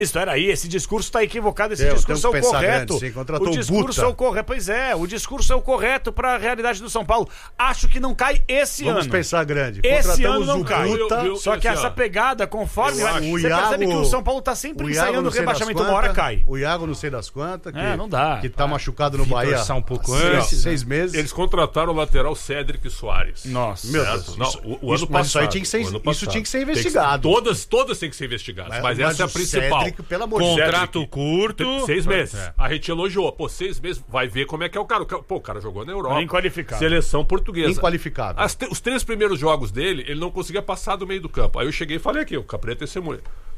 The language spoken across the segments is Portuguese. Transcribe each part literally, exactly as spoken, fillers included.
Espera aí, esse discurso está equivocado, esse Eu discurso é o correto. Grande, contratou o discurso é o correto, pois é, o discurso é o correto para a realidade do São Paulo. Acho que não cai esse Vamos ano. Vamos pensar grande. Esse ano não cai. Buta, eu, eu, só que essa pegada, conforme vai, você Iago, percebe que o São Paulo está sempre ensaiando o rebaixamento, uma hora cai. O Iago não sei das quantas, que, é, não dá, que tá machucado no Bahia há um pouco antes, seis, seis meses. Eles contrataram o lateral Cédric Soares. Nossa, meu Deus. Não, isso, o, o isso, ano mas passado, isso, tinha que ser, isso tinha que ser investigado. Que, todas, todas têm que ser investigadas, mas, mas, mas essa é a principal. Cédric, pelo amor de Deus. Contrato curto. Seis meses. É. A gente elogiou. Pô, seis meses, vai ver como é que é o cara. Pô, o cara jogou na Europa. Inqualificado. Seleção portuguesa. Inqualificável. As, os três primeiros jogos dele, ele não conseguia passar do meio do campo. Aí eu cheguei e falei aqui, o Capri é testemunha.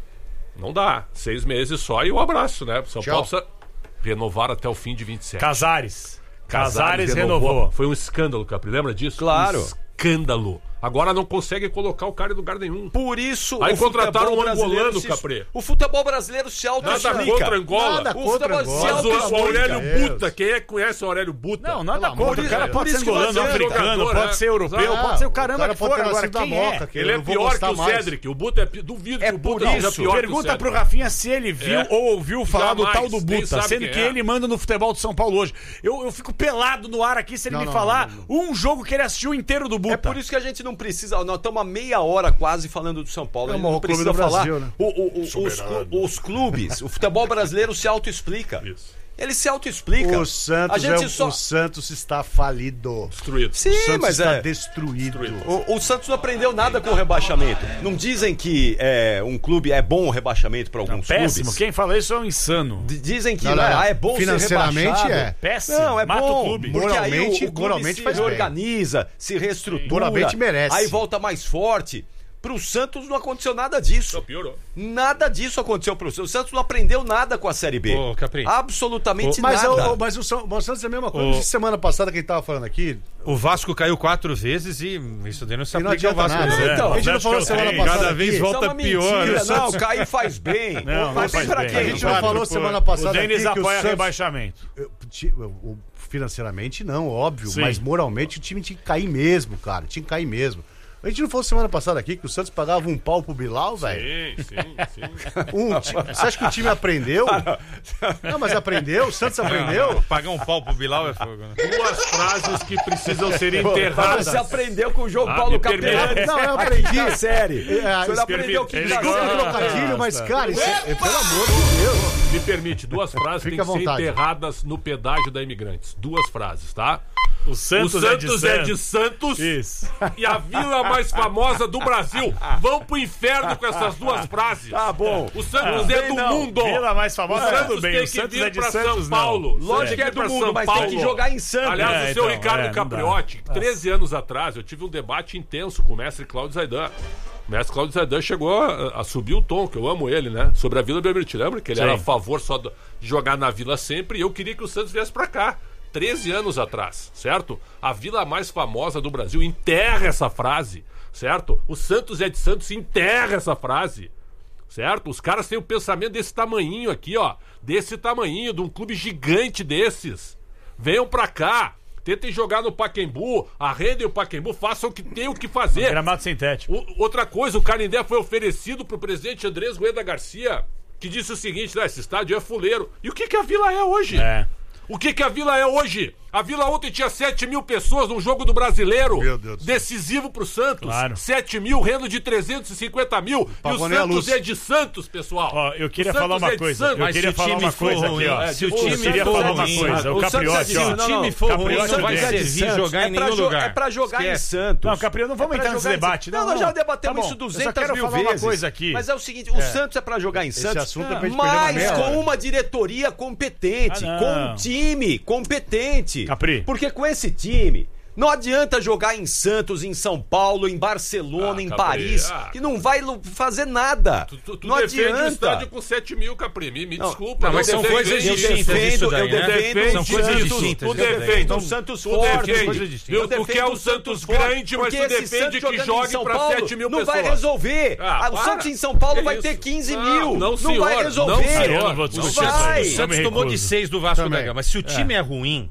Não dá. Seis meses só e um abraço, né? São Tchau. Paulo precisa renovar até o fim de vinte e sete. Casares. Casares, Casares renovou. renovou. Foi um escândalo, Capri. Lembra disso? Claro. Um escândalo. Agora não consegue colocar o cara em lugar nenhum. Por isso aí o contrataram futebol um angolano, se... Capri. O futebol brasileiro se auto-explica. Nada contra Angola. Nada o contra futebol Angola. se Mas o, o Aurélio Deus. Buta, quem é que conhece o Aurélio Buta? Não, nada Pelo contra. O cara Deus. pode ser angolano, africano, jogador, pode é. ser europeu, Ah, pode ser o caramba o cara que for. pode ter Agora, nascido quem da é? Moca, que Ele eu é não vou pior que gostar o mais. Cédric. O Buta é... Duvido É que o Buta por seja isso. pior que o Pergunta Cédric. pro Rafinha se ele viu É. ou ouviu falar Jamais, do tal do nem Buta, sabe sendo quem que é. ele manda no futebol do São Paulo hoje. Eu, eu fico pelado no ar aqui se ele Não, me não, falar não, não, um jogo que ele assistiu inteiro do Buta. É por isso que a gente não precisa. Nós estamos há meia hora quase falando do São Paulo. É A o gente maior não clube precisa do falar. Brasil, né? O, o, o, os, os clubes, o futebol brasileiro se auto-explica. Isso. Ele se auto-explica. O Santos, a gente é, só... o Santos está falido. Destruído. Sim, O Santos mas está é... destruído. O, o Santos não aprendeu nada com o rebaixamento. Não dizem que é, um clube é bom o rebaixamento para alguns Péssimo. clubes? Quem fala isso é um insano. D- Dizem que Não, não, né, não. ah, é bom Financeiramente ser rebaixado. é. Péssimo. Não, é Mata bom. o clube. Porque aí o, Moralmente- o clube moralmente se faz bem. reorganiza, se reestrutura. Moralmente merece. Aí volta mais forte. Pro Santos não aconteceu nada disso. Só piorou. Nada disso aconteceu pro Santos. O Santos não aprendeu nada com a Série B. Ô, Capri. Absolutamente Mas, nada. o, mas o, São- o Santos é a mesma coisa. O- Não sei se semana passada que a gente tava falando aqui. O Vasco caiu quatro vezes e isso daí não se E não aplica ao adianta Vasco. nada. né? Então, a gente não Atlético falou é o semana trem. passada. Cada vez aqui. volta Isso é uma pior. mentira. O Santos- Não, o Caio faz bem. Não, faz não bem faz pra bem. quem? A gente não Quatro falou por- semana O passada Denis aqui que o apoia Santos... rebaixamento. Eu- ti- o- o- Financeiramente não, óbvio, Sim. mas moralmente o time tinha que cair mesmo, cara, tinha que cair mesmo. A gente não falou semana passada aqui que o Santos pagava um pau pro Bilal, velho? Sim, sim, sim. Um ti- Você acha que o time aprendeu? Não, mas aprendeu? O Santos aprendeu? Pagar um pau pro Bilal é fogo, né? Duas frases que precisam ser Mas enterradas. Você aprendeu com o João Ah, Paulo me Capelani. permite. Não, eu aprendi. Na série. É, O senhor isso aprendeu que permite. já Ele Desculpa o gosta. trocadilho, mas, cara, isso é, é pelo amor de Deus. Me permite, duas frases Fica têm que à ser vontade. enterradas no pedágio da Imigrantes. Duas frases, tá? O Santos, o Santos é é de de Santos Isso. e a vila mais famosa do Brasil. Vão pro inferno com essas duas frases. Tá bom. O Santos Não, é bem do não. mundo. Vila mais famosa, O tudo Santos bem. tem O que Santos vir é de pra Santos, São Paulo. não. Lógico Tem que é vir do pra mundo, São mas Paulo. tem que jogar em Santos. Aliás, É, o seu então, Ricardo é, não Capriotti, treze anos atrás, eu tive um debate intenso com o mestre Cláudio Zaidan. O mestre Cláudio Zaidan chegou a, a subir o tom, que eu amo ele, né? Sobre a Vila Belmiro. Te lembra que ele Sim. era a favor só de jogar na Vila sempre e eu queria que o Santos viesse pra cá. treze anos atrás, certo? A vila mais famosa do Brasil, enterra essa frase, certo? O Santos é de Santos, enterra essa frase, certo? Os caras têm o pensamento desse tamanhinho aqui, ó, desse tamanhinho, de um clube gigante desses. Venham pra cá, tentem jogar no Pacaembu, arrendem o Pacaembu, façam o que tem o que fazer. Gramado sintético. O- outra coisa, o Canindé foi oferecido pro presidente Andrés Rueda Garcia, que disse o seguinte, né, esse estádio é fuleiro. E o que que a Vila é hoje? É. O que que a Vila é hoje? A Vila ontem tinha sete mil pessoas num jogo do Brasileiro. Meu Deus do céu. Decisivo pro Santos. Claro. sete mil, rendo de trezentos e cinquenta mil. E o Pagou nem a Santos luz. é de Santos, pessoal. Ó, eu queria O Santos falar uma é de coisa. Santos. Eu Mas queria se o falar time uma for coisa ruim, aqui, ó. é, se o Eu time queria for falar uma ruim, coisa. O o Santos é Capriotti, de- ó. Se o time for ruim, Capriotti não vai é de servir Santos. jogar é em pra nenhum jo- lugar. É pra jogar Esquece. em Santos. Não, Capri, não vamos É pra entrar nesse jogar em- debate. Não, nós já debatemos Tá isso bom. Eu só duzentas quero mil falar vezes. uma coisa aqui. Mas é o seguinte, o Santos é pra jogar em Santos, assunto é pra gente perder uma mas meia com hora. uma diretoria competente, Ah, com não. um time competente. Capri. Porque com esse time... Não adianta jogar em Santos, em São Paulo, em Barcelona, Ah, em Capri, Paris, ah. que não vai lu- fazer nada. Tu, tu, tu não defende o adianta. estádio com sete mil, Capri. Me, me Não, desculpa. não, mas eu são defendo- coisas eu distintas defendo, isso daí, eu né? defendo São coisas Santos, distintas. Tu eu defendo defende um Santos Tu forte. defende. coisas distintas. Viu? Eu Tu quer defendo um Santos forte, grande, mas porque tu esse defende Santos que jogando em jogue São pra Paulo sete mil não pessoas. vai resolver. Ah, Ah, o para. Santos em São Paulo Que vai isso? ter quinze Não, mil. não, Não senhor. vai Não, resolver. senhor. Eu não vou Não discutir vai. O isso. Eu me Santos tomou de recuso. seis do Vasco Também. da Gama. Mas se o time é, ruim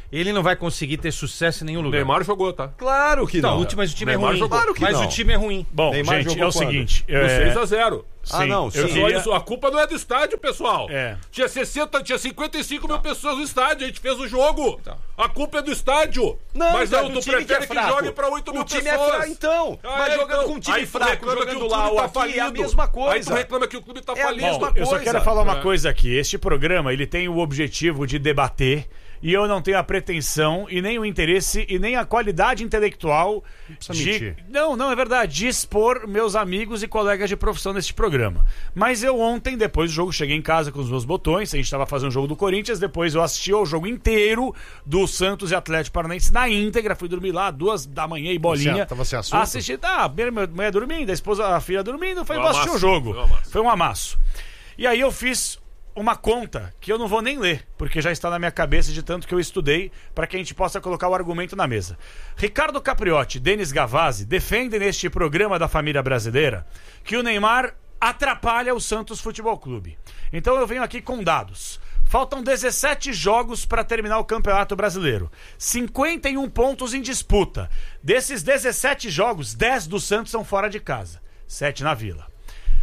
ele não vai conseguir ter sucesso em nenhum O lugar. Neymar jogou, tá? Claro que Não, não. o time- mas o time Neymar é ruim. jogou. Claro que mas não. o time é ruim. Bom, Neymar gente, jogou é o quando? seguinte. No é, seis a zero. Ah, não, eu sim. Eu queria- só- a culpa não é do estádio, pessoal. É. Tinha sessenta, tinha cinquenta e cinco mil pessoas no estádio, a gente fez o jogo. A culpa é do estádio. Não, mas cara, não, do tu time prefere que que, é fraco. jogue pra oito mil O time pessoas. é fraco, então. Ah, mas é, jogando então. com um time Aí tu fraco, reclama que jogando o lá clube ou tá aqui, é a falido. mesma Aí tu coisa. reclama que o clube tá É a falido. mesma Bom, eu só coisa. quero falar uma É. coisa aqui. Este programa, ele tem o objetivo de debater e eu não tenho a pretensão e nem o interesse e nem a qualidade intelectual precisa de... mentir. Não, não, é verdade, de expor meus amigos e colegas de profissão neste programa. Mas eu ontem, depois do jogo, cheguei em casa com os meus botões, a gente estava fazendo o jogo do Corinthians, depois eu assisti ao jogo inteiro do Santos e Atlético Paranaense na íntegra, fui dormir lá, duas da manhã e bolinha. Você tava sem assunto? Assisti, tá, minha mulher dormindo, a esposa, a filha dormindo, foi Foi um vou assistir o amasso, jogo. foi um amasso. Foi um amasso. E aí eu fiz uma conta que eu não vou nem ler, porque já está na minha cabeça de tanto que eu estudei, para que a gente possa colocar o argumento na mesa. Ricardo Capriotti e Denis Gavazzi defendem neste programa da família brasileira que o Neymar atrapalha o Santos Futebol Clube. Então eu venho aqui com dados. Faltam dezessete jogos para terminar o Campeonato Brasileiro. cinquenta e um pontos em disputa. Desses dezessete jogos, dez do Santos são fora de casa, sete na Vila.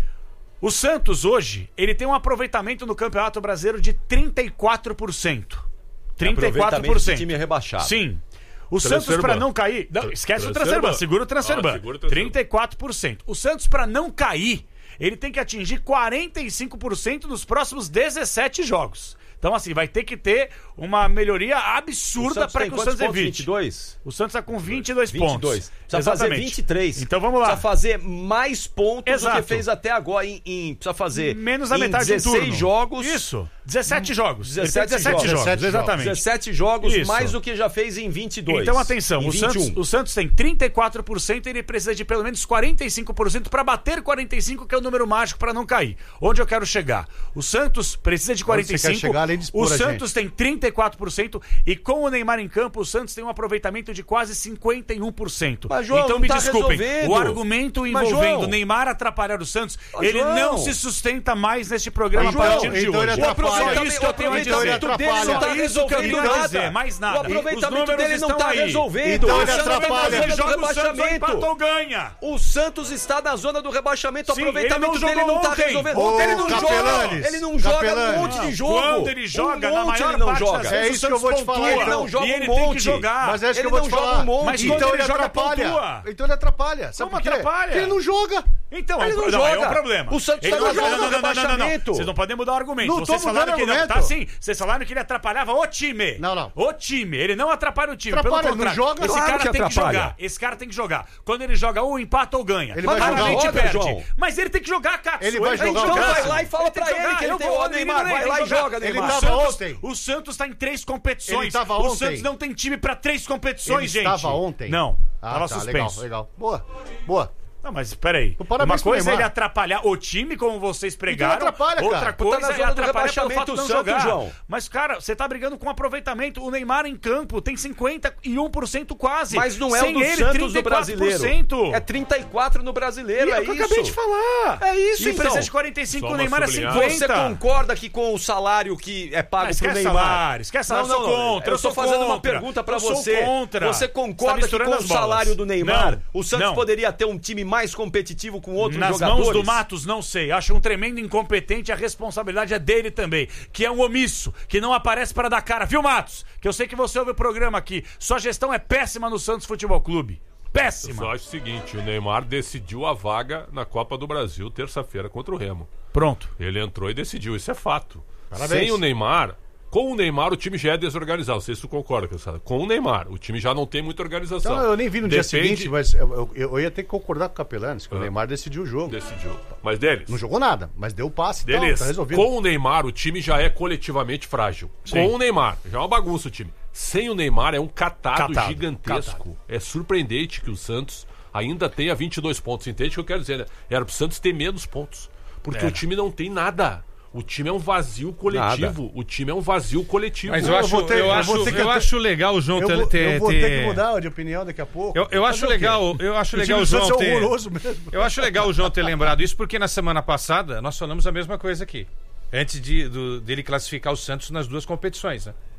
O Santos hoje, ele tem um aproveitamento no Campeonato Brasileiro de trinta e quatro por cento. trinta e quatro por Aproveitamento cento. de time rebaixado. Sim. O Transfer Santos, para ban. não cair... Não, esquece o Transfer transfer ban, ban. segura o transfer Ah, ban. segura o transfer ban. trinta e quatro por cento. O Santos, para não cair, ele tem que atingir quarenta e cinco por cento nos próximos dezessete jogos. Então, assim, vai ter que ter uma melhoria absurda para que o Santos evite. vinte e dois? O Santos está com vinte e dois vinte e pontos. dois. Precisa fazer vinte e três. Então vamos lá. Precisa fazer mais pontos Exato. do que fez até agora. Em, em- precisa fazer Menos da em metade do dezesseis turno. jogos. Isso. dezessete jogos. Ele tem dezessete dezessete jogos. jogos. dezessete Exatamente. dezessete jogos, Isso. mais do que já fez em vinte e dois. Então atenção, em o Santos, vinte e um. o Santos tem trinta e quatro por cento e ele precisa de pelo menos quarenta e cinco por cento para bater quarenta e cinco por cento, que é o número mágico para não cair. Onde eu quero chegar? O Santos precisa de quarenta e cinco você quer chegar, além de expor o a Santos tem trinta e quatro por cento e com o Neymar em campo, o Santos tem um aproveitamento de quase cinquenta e um por cento. Mas, João, então não me tá desculpem, resolvendo. o argumento Mas, envolvendo João. Neymar atrapalhar o Santos, Mas, ele João. não se sustenta mais neste programa Mas, a João, partir de então ele hoje. atrapalha. Só isso que eu tenho a Então ele dizer. atrapalha. Dele não tá Só isso que eu resolvendo tenho a nada. dizer, mais nada. O aproveitamento Os números dele não estão tá aí. resolvendo. Então O ele Santos tá na atrapalha. zona do Joga o Santos ou empata rebaixamento. ou ganha. O Santos está na zona do rebaixamento. O Sim, aproveitamento ele não dele jogou não tá ontem. resolvendo. Ô, ele não Capelanes, joga. Ele não joga um Capelanes. monte de jogo. Quando ele joga, um na monte maior ele não parte joga. das É vezes isso o que eu vou Santos te falar, pontua. Ele então. não joga E ele um tem que monte. jogar. Mas é isso que Ele eu vou não te joga falar. um monte. Mas Então quando ele ele joga, atrapalha. pontua. Então ele atrapalha. Sabe Como por quê? atrapalha? Porque ele não joga. Então, Ele é, não não, joga. é um problema. O Santos Ele tá não na joga. zona Não, do não, não, não, não, não. rebaixamento. Vocês não podem mudar o argumento. Não tô Vocês falaram mudando que ele não. argumento. Tá sim. Vocês falaram que ele atrapalhava o time. Não, não. O time. Ele não atrapalha o time. Atrapalha, Pelo não contrário. joga. Esse Claro cara que tem que atrapalha. jogar. Esse cara tem que jogar. Quando ele joga ou empata ou ganha. Ele vai Raramente jogar. perde. Joga, João. Mas ele tem que jogar, Katsu. Ele vai jogar Então o vai Cássio. lá e fala pra tem ele que ele Eu tem vou- o Neymar. ele Vai tem lá que e jogar. joga, Ele Neymar. tava Santos- ontem. O Santos tá em três competições. Ele tava o ontem. Santos não tem time pra três competições, Ele gente. estava ontem? Não. Ah, tava tá, suspenso. legal, legal. Boa, boa. Não, mas peraí. Então, parabéns Uma pro coisa é Neymar. ele atrapalhar o time, como vocês pregaram. Então atrapalha, Outra cara. coisa Tá na é zona do atrapalhar pelo rebaixamento fato de não o Santos, jogar. João. Mas, cara, você tá brigando com aproveitamento. O Neymar em campo tem cinquenta e um por cento quase. Mas não é Sem o do ele, Santos trinta do e quatro por cento. brasileiro. É trinta e quatro no brasileiro, E é é o que eu isso. acabei de falar. É isso, E então. precisa de quarenta e cinco, Só o uma Neymar é sublinhada. cinquenta. Você concorda que com o salário que é pago Ah, pro esquece Neymar... salário, esquece salário, Não, eu não, sou não. contra. Eu tô sou fazendo uma contra. pergunta pra Eu sou você. contra. Você Você concorda tá que misturando com o as bolas. salário do Neymar, Não, o Santos não. poderia ter um time mais competitivo com outros Nas jogadores? mãos do Matos, não sei. Acho um tremendo incompetente. A responsabilidade é dele também. Que é um omisso, que não aparece para dar cara. Viu, Matos? Que eu sei que você ouve o programa aqui. Sua gestão é péssima no Santos Futebol Clube. Eu Péssima. só acho o seguinte, o Neymar decidiu a vaga na Copa do Brasil terça-feira contra o Remo. Pronto. Ele entrou e decidiu, isso é fato. Parabéns. Sem o Neymar, com o Neymar o time já é desorganizado. Não sei se tu concorda, pessoal. Com o Neymar, o time já não tem muita organização. Então, eu nem vi no dia Depende- seguinte, mas eu, eu- eu ia ter que concordar com o Capelanes, que o Neymar decidiu o jogo. Decidiu. Mas deles, Não jogou nada, mas deu o passe e tal, Beleza. tá resolvido. Com o Neymar, o time já é coletivamente frágil. Com o Neymar, já é uma bagunça o time. Sem o Neymar, é um catado, Catado, gigantesco. catado. É surpreendente que o Santos ainda tenha vinte e dois pontos. Entende o que eu quero dizer, né? Era pro Santos ter menos pontos. Porque Era. o time não tem nada. O time é um vazio coletivo. O time é um vazio coletivo. Mas eu, Eu acho, vou ter- eu, eu acho, vou ter que eu até- acho legal o João Eu ter... vou, ter- eu vou ter ter- que mudar de opinião daqui a pouco. Eu, eu acho Fazer o quê? legal, eu acho O legal time o do Santos João é ter... horroroso mesmo. Eu acho legal o João ter lembrado isso, porque na semana passada nós falamos a mesma coisa aqui. Antes de, do- dele classificar o Santos nas duas competições, né?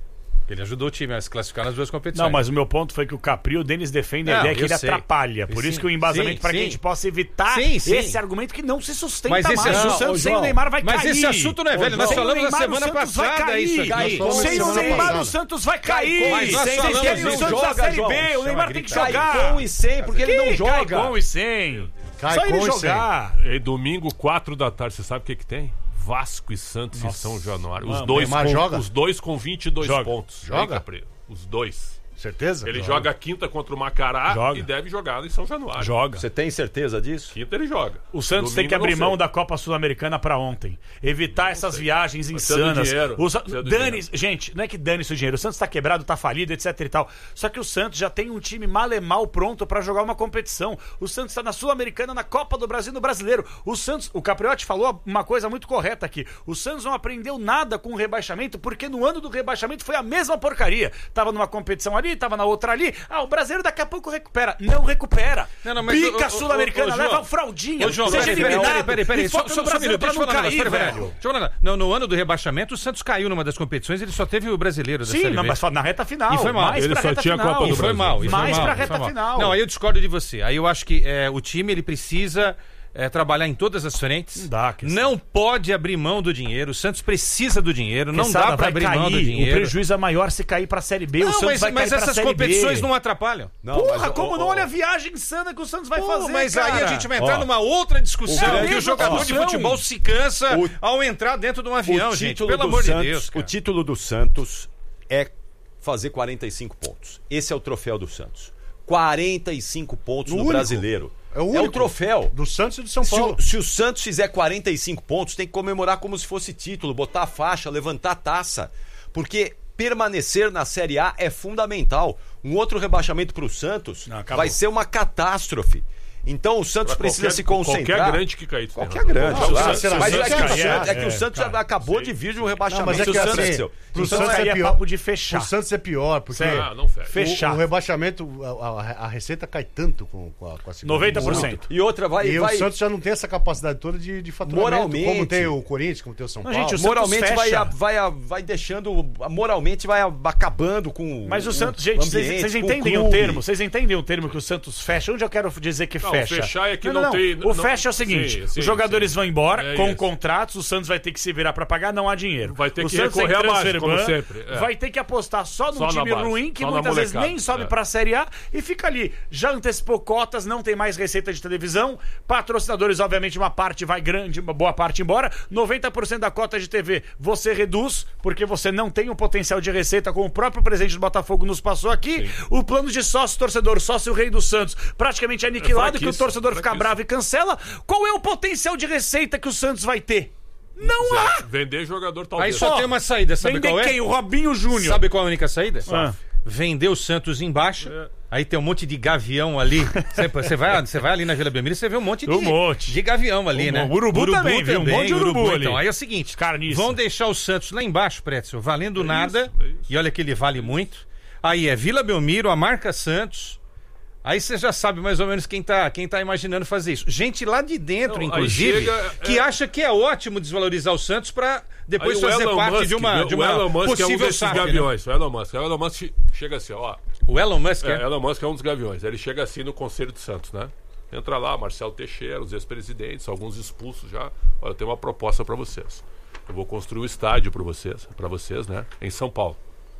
Ele ajudou o time a se classificar nas duas competições. Não, mas o meu ponto foi que o Capri e o Denis defendem a Não, ideia que eu ele sei. atrapalha. Por Sim. isso que o embasamento, Sim, para que a sim. gente possa evitar Sim, sim. esse argumento que não se sustenta Mas esse mais. assunto- o Santos Ô, sem João, o Neymar vai Mas cair. esse assunto não é velho. Nós Sem o falamos na Neymar, semana o Santos vai passada cair. isso aqui. Cai. Sem Falamos o semana Neymar, passada. o Santos vai Cai cair. com- Mas nós Vocês falamos querem o isso. Santos da Joga, Série João. B. O Chama Neymar tem que gritar. jogar. Cai com e sem, porque ele não Que joga. Cai com e sem. Cai Só ele com e jogar. E domingo, quatro da tarde, você sabe o que que tem? Vasco e Santos e São Januário. Os Mano, dois, Neymar com, joga? os dois com vinte e dois Joga. pontos. Joga? Hein, Capri? Os dois. Certeza? Ele joga quinta contra o Macará Joga. e deve jogar em São Januário. Joga. Você tem certeza disso? Quinta ele joga. O Santos Domingo tem que eu não abrir sei. mão da Copa Sul-Americana pra ontem. Evitar essas viagens Precisa do insanas. dinheiro. O Sa- Precisa do dane dinheiro. Gente, não é que dane-se o dinheiro. O Santos tá quebrado, tá falido, etc e tal. Só que o Santos já tem um time mal e mal pronto pra jogar uma competição. O Santos tá na Sul-Americana, na Copa do Brasil, no Brasileiro. O Santos, o Capriotti falou uma coisa muito correta aqui. O Santos não aprendeu nada com o rebaixamento, porque no ano do rebaixamento foi a mesma porcaria. Tava numa competição ali, tava na outra ali. Ah, o brasileiro daqui a pouco recupera. Não recupera. Não, não, mas, Bica ô, ô, Sul-Americana, ô, ô, João. leva o fraldinha. Ô, João, seja peraí, peraí, eliminado. peraí, peraí, peraí, E só, foca só, no só um Brasileiro minuto, pra deixa eu não falar um negócio, cair, peraí, peraí. velho. Deixa eu falar um negócio. No, no ano do rebaixamento, o Santos caiu numa das competições, ele só teve o brasileiro da Sim, Série não, B. mas na reta final. E foi mal. Mais Ele pra só reta tinha a final. Copa do E foi Brasil. mal, e foi Mais mal, pra e foi reta mal. final. Não, aí eu discordo de você. Aí eu acho que é, o time ele precisa é, trabalhar em todas as frentes. Não dá, questão. Não pode abrir mão do dinheiro. O Santos precisa do dinheiro. Não Quesada dá pra vai abrir cair. mão do dinheiro. O prejuízo é maior se cair pra Série B. o Não, Santos mas, vai cair mas pra essas Série competições B. não atrapalham. Não, Porra, mas, como ó, não? ó, Olha a viagem insana que o Santos vai Pô, fazer, mas cara. aí a gente vai entrar Ó, numa outra discussão. o que grande- o jogador de discussão. futebol se cansa O- ao entrar dentro de um avião, o gente. título Pelo do amor Santos, de Deus, cara. o título do Santos é fazer quarenta e cinco pontos. Esse é o troféu do Santos. quarenta e cinco pontos no, único. Brasileiro. É o único. troféu. Do Santos e do São Se Paulo. o, se o Santos fizer quarenta e cinco pontos, tem que comemorar como se fosse título, botar a faixa, levantar a taça. Porque permanecer na Série A é fundamental. Um outro rebaixamento para o Santos Não, acabou. vai ser uma catástrofe. Então o Santos Pra precisa qualquer- se concentrar. Qualquer grande que cair. tu tem Qualquer razão. grande. Não, claro. o Santos- mas o é que, o Santos Santos, cai, é que o é, Santos cara, já acabou sei. de vir de um Não, rebaixamento. mas é que o Santos, assim, seu. pro Então Santos aí é é pior. papo de fechar. O Santos é pior, porque Ah, não fecha. o, Fechar. o rebaixamento, a, a- a receita cai tanto com, com a, com a segunda. noventa por cento. E outra vai. E vai o Santos já não tem essa capacidade toda de, de faturamento, Moralmente. como tem o Corinthians, como tem o São Não, Paulo. gente, o moralmente Santos vai, fecha. vai, vai deixando. Moralmente vai acabando com. Mas o o Santos, gente, vocês ambiente, vocês com entendem o clube. termo? Vocês entendem o termo que o Santos fecha? Onde eu quero dizer que Não, fecha? fechar é que não, não tem- O não- fecha é o seguinte: Sim, sim, os jogadores sim. vão embora É com isso. contratos, o Santos vai ter que se virar pra pagar, não há dinheiro. Vai ter o que Santos recorrer tem à base, transfer como ban, sempre, é. vai ter que apostar só num Só na time base, ruim que só na muitas vezes molecada, nem sobe é. pra Série A e fica ali. Já antecipou cotas, não tem mais receita de televisão, patrocinadores, obviamente, uma parte vai grande, uma boa parte embora. noventa por cento da cota de T V você reduz, porque você não tem o potencial de receita, como o próprio presidente do Botafogo nos passou aqui. Sim. O plano de sócio-torcedor, sócio-rei do Santos, praticamente é aniquilado, É que o fraquíssimo, torcedor fica fraquíssimo. bravo e cancela. Qual é o potencial de receita que o Santos vai ter? Não há! Vender jogador Aí talvez. só Ó, tem uma saída, sabe Vender qual é? quem? O Robinho Júnior. Sabe qual é a única saída? Ah. Vender o Santos embaixo. É. Aí tem um monte de gavião ali. Você- Você vai, você vai ali na Vila Belmiro e você vê um monte de, Um monte. de gavião ali, Um né? monte. Urubu também, viu? Um monte de urubu ali. Então, aí é o seguinte: Carniça. vão deixar o Santos lá embaixo, Pretzel, valendo nada. é isso. E olha que ele vale muito. Aí é Vila Belmiro, a marca Santos. Aí você já sabe mais ou menos quem tá, quem tá imaginando fazer isso. Gente lá de dentro, Não, aí inclusive, chega, que é- acha que é ótimo desvalorizar o Santos pra depois Aí o fazer Elon parte Musk, de uma, de o uma Elon Musk é um possível desses S A F, né? gaviões. O Elon Musk. O Elon Musk chega assim, ó. O Elon Musk É, é? Elon Musk é um dos gaviões. Ele chega assim no Conselho de Santos, né? Entra lá, Marcelo Teixeira, os ex-presidentes, alguns expulsos já. Olha, eu tenho uma proposta pra vocês. Eu vou construir um estádio pra vocês, para vocês, né? Em São Paulo.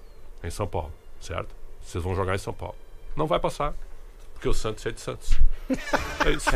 Em São Paulo, certo? Vocês vão jogar em São Paulo. Não vai passar, porque o Santos é de Santos. É isso.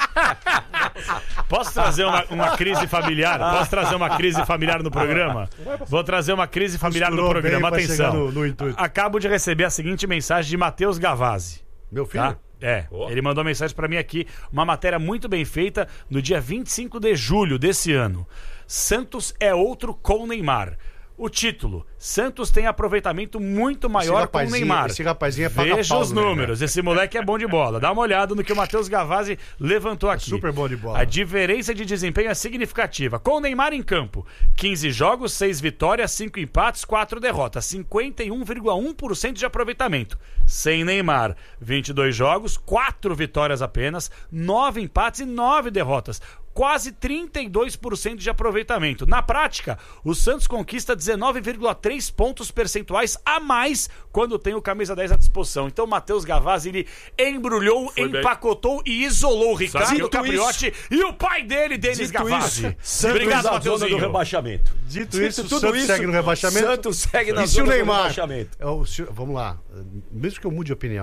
Posso trazer uma, uma crise familiar? Posso trazer uma crise familiar no programa? Vou trazer uma crise familiar no Costurou programa. bem pra chegar Atenção. no- no intuito. Acabo de receber a seguinte mensagem de Matheus Gavazzi. Meu filho? Tá? É, Oh. ele mandou mensagem pra mim aqui, uma matéria muito bem feita no dia vinte e cinco de julho desse ano. Santos é outro com Neymar. O título: Santos tem aproveitamento muito maior com o rapazinho- Neymar. esse rapazinho é paga Veja pau os no Neymar. números. Esse moleque é bom de bola. Dá uma olhada no que o Matheus Gavazzi levantou aqui. super bom de bola. A diferença de desempenho é significativa. Com o Neymar em campo, quinze jogos, seis vitórias, cinco empates, quatro derrotas, cinquenta e um vírgula um por cento de aproveitamento. Sem Neymar, vinte e dois jogos, quatro vitórias apenas, nove empates e nove derrotas. quase trinta e dois por cento de aproveitamento. Na prática, o Santos conquista dezenove vírgula três pontos percentuais a mais quando tem o camisa dez à disposição. Então o Matheus Gavazzi, ele embrulhou, Foi empacotou bem. E isolou o Ricardo Dito Capriotti e o pai dele, Denis Gavazzi. Obrigado, Obrigado, Matheus. do Mateuzinho. rebaixamento. Dito isso, o tudo Santos isso, segue no rebaixamento. Santos segue na E se o zona do Neymar... rebaixamento. É o- se- vamos lá. Mesmo que eu mude de opinião.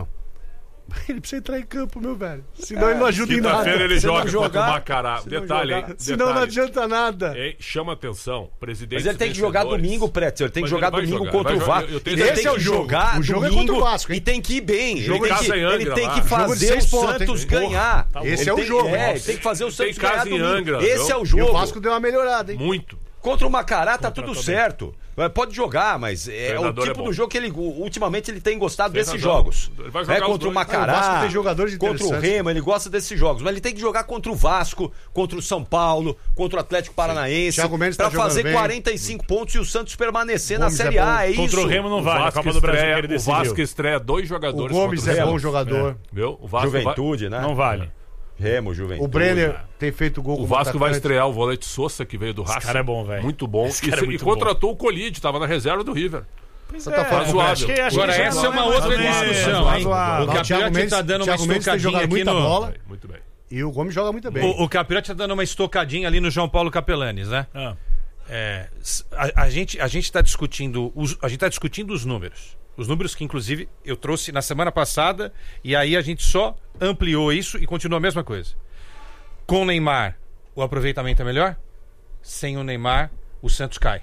Ele precisa entrar em campo, meu velho. Senão ele não ajuda em nada. Quinta-feira ele Se não joga contra jogar- o Macará. Se não Detalhe, jogar- hein? Senão não Detalhe. adianta nada. Hein? Chama atenção, presidente. Mas ele tem que jogar domingo, Pretzel. Ele tem que Mas jogar ele vai domingo jogar, contra vai o jogar. Vasco. Eu tenho Ele certeza. tem que Esse é o jogo. jogar O jogo é domingo contra o Vasco, hein? e tem que ir bem. Jogo ele em tem que, casa em Angra, ele tem lá. que Jogo de fazer seis o pontos, Santos hein? ganhar. Esse Ele é o tem- jogo. É, ele tem que fazer o Tem Santos casa ganhar em domingo. Angra, Esse viu? é o E jogo. o Vasco deu uma melhorada, hein? Muito. Contra o Macará tá tudo certo. Pode jogar, mas é o Treinador é tipo bom. do jogo que ele ultimamente ele tem gostado desses Treinador. jogos. Ele vai É jogar os contra o dois. Macará, Ah, o Vasco tem jogadores contra o interessantes. Remo, ele gosta desses jogos, mas ele tem que jogar contra o Vasco, contra o São Paulo, contra o Atlético Paranaense, Thiago Mendes pra tá jogando fazer bem. quarenta e cinco pontos e o Santos permanecer Gomes na é Série A, bom. é Contra isso. o Remo não O vale. A Vasco, Copa do Brasil que estreia, ele o decidiu. Vasco estreia dois O jogadores Gomes contra o é Remo. bom jogador. Viu? O Vasco vai, Juventude, né? Não vale. Remo, Juventude. O Brenner tem feito gol o como Vasco vai atacante. estrear o volante Sousa, que veio do Racing. cara é bom, velho. Muito bom. Esse E, cara é se- muito e contratou o Colide, estava na reserva do River. Pois Você tá falando razoável. acho que- acho que Agora, já essa não é uma mais outra ou menos. discussão, Razoável. hein? Não, O Thiago Capriotti Mendes- tá dando uma Thiago Mendes tem estocadinha jogado aqui muita no... bola. Muito bem. E o Gomes joga muito bem. O, o Capriotti tá dando uma estocadinha ali no João Paulo Capelanes, né? Ah. É, s- a, a gente a gente está discutindo os, a gente tá discutindo os números, os números que inclusive eu trouxe na semana passada e aí a gente só ampliou isso e continua a mesma coisa. Com o Neymar o aproveitamento é melhor, sem o Neymar o Santos cai,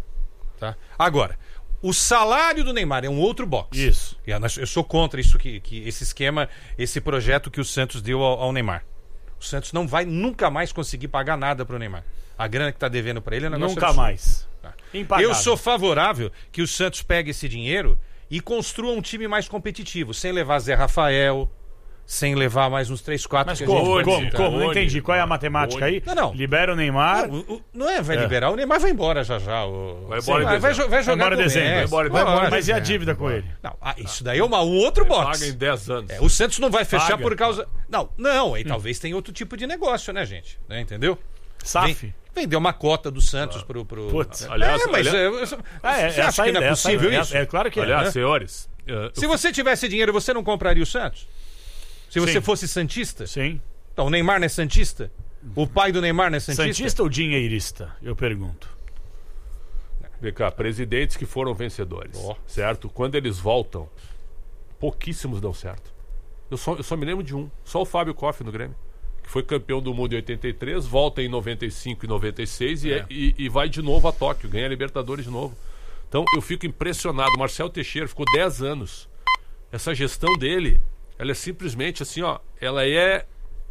tá? Agora o salário do Neymar é um outro box. Isso. E eu sou contra isso que, que esse esquema, esse projeto que o Santos deu ao, ao Neymar. O Santos não vai nunca mais conseguir pagar nada pro Neymar. A grana que tá devendo para ele é um negócio Nunca absurdo. mais. Tá. Impagável. Eu sou favorável que o Santos pegue esse dinheiro e construa um time mais competitivo, sem levar Zé Rafael, sem levar mais uns três, quatro Mas que a como? gente- Como? Tá. Como? Não Boni, entendi. Qual é a matemática aí? Não, não. Libera o Neymar. Não, o- o- não é vai liberar, o Neymar vai embora já já. O... Vai embora em Sim, vai, vai, dezembro. jo- vai jogar embora em com o dezembro, Messi. vai embora em Lógico. dezembro. Mas e a dívida com ele? Não, ah, isso daí é uma, um outro box. Paga em dez anos. É, o Santos não vai fechar Paga. por causa. Não, não, aí talvez tenha outro tipo de negócio, né, gente? Né, entendeu? S A F? Vem- Vender uma cota do Santos pro. pro... Putz, aliás, é, mas aliás- é, eu- você Ah, é, acha essa que não é ideia, possível essa- isso? É, é claro que é. Aliás, né? senhores, eh, Se você tivesse dinheiro, você não compraria o Santos? Se você Sim. fosse Santista? Sim. Então, o Neymar não é Santista? O pai do Neymar não é Santista? Santista ou dinheirista? Eu pergunto. vem cá, presidentes que foram vencedores, certo? Quando eles voltam, pouquíssimos dão certo. Eu só, eu só me lembro de um, só o Fábio Koff no Grêmio, que foi campeão do mundo em oitenta e três, volta em noventa e cinco e noventa e seis e, é- e, e vai de novo a Tóquio, ganha a Libertadores de novo. Então eu fico impressionado. Marcel Teixeira ficou dez anos. Essa gestão dele, ela é simplesmente assim, ó, ela é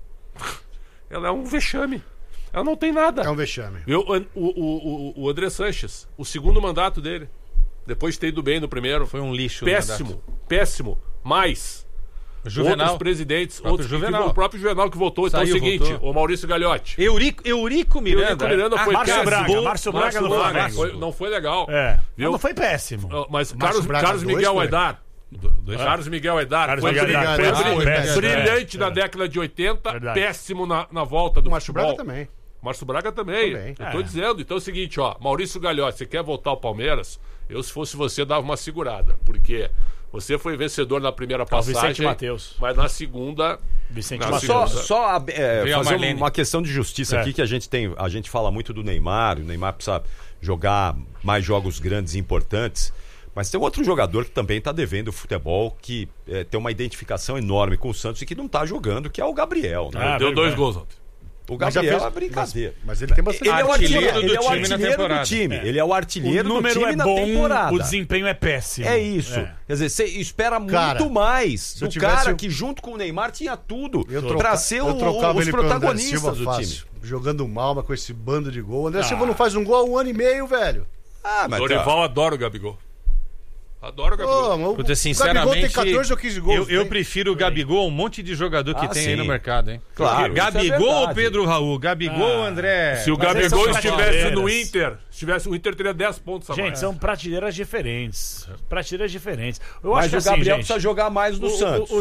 ela é um vexame. Ela não tem nada. É um vexame. Eu, o, o, o, o André Sanches, o segundo mandato dele, depois de ter ido bem no primeiro, Foi um lixo. o péssimo, mandato. péssimo. Mas Juvenal. outros presidentes, próprio outros, que- Juvenal. o próprio Juvenal que votou. Então é o Saiu, seguinte, voltou. o Maurício Gagliotti. Eurico, Eurico Miranda. Eurico Miranda foi Márcio péssimo. Braga, Márcio Braga no Flamengo. foi- não foi legal. É. Viu? Não foi péssimo. Ah, Mas Carlos, Braga Carlos dois Miguel foi. Aidar. Carlos Miguel Aidar Carlos foi, Miguel brilhante, Aidar, foi péssimo, brilhante, foi péssimo. brilhante É, na é. década de oitenta, Verdade. péssimo na, na volta do O Márcio futebol. Braga também. Márcio Braga também. Também. Eu tô É. dizendo. Então é o seguinte, ó. Maurício Gagliotti, você quer voltar ao Palmeiras? Eu, se fosse você, dava uma segurada. Porque você foi vencedor na primeira o passagem. Vicente Mateus. Mas na segunda. Vicente Não, Mateus. Só, Segundo. só a- é, Veio a fazer Marlene. uma questão de justiça É. aqui, que a gente tem. A gente fala muito do Neymar, o Neymar precisa jogar mais jogos grandes e importantes. Mas tem um outro jogador que também está devendo o futebol, que é, tem uma identificação enorme com o Santos e que não está jogando, que é o Gabriel. Né? Ah, deu verdade. dois gols ontem. O Mas já Gabriel fez- é brincadeira. Mas ele tem bastante. Ele é o Artilheiro artilheiro, do ele é o time na artilheiro temporada. do time. É. Ele é o O artilheiro do número time é na bom, temporada. o desempenho é péssimo. É isso. É. Quer dizer, você espera muito Cara, mais do eu tivesse cara o- que junto com o Neymar tinha tudo Eu pra troca- ser eu o- trocava os ele pelo André protagonistas Silva do fácil, time. jogando mal, mas com esse bando de gol. O André Ah. Silva não faz um gol há um ano e meio, velho. Ah, mas Dorival adora o Gabigol. Adora o Gabigol. Pô, mas o Puta, o sinceramente, Gabigol tem catorze ou quinze gols. eu, eu tem? prefiro o Gabigol a um monte de jogador que Ah, tem sim. aí no mercado, hein? Claro, Gabigol isso é ou verdade. Pedro Raul? Gabigol ou Ah. André? Se o Mas Gabigol essas são estivesse no prateleiras. Inter, se tivesse o Inter teria dez pontos a Gente, mais. são prateleiras diferentes. Prateleiras diferentes. Eu Mas acho que o assim, Gabriel gente, precisa jogar mais no o, Santos. O, o jo-